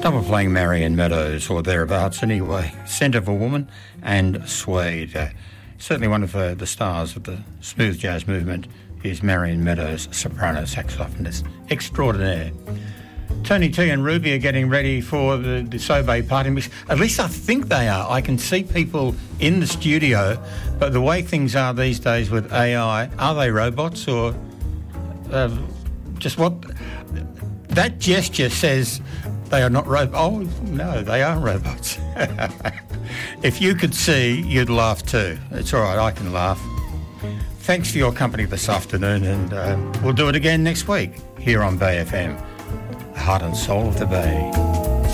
Double playing Marion Meadows, or thereabouts anyway. Scent of a Woman and Suede. Certainly one of the stars of the smooth jazz movement is Marion Meadows, soprano saxophonist extraordinaire. Tony T and Ruby are getting ready for the Sobe party mix. At least I think they are. I can see people in the studio, but the way things are these days with AI, are they robots or just what? That gesture says they are not robots. Oh, no, they are robots. If you could see, you'd laugh too. It's all right, I can laugh. Thanks for your company this afternoon, and we'll do it again next week here on Bay FM, the heart and soul of the Bay.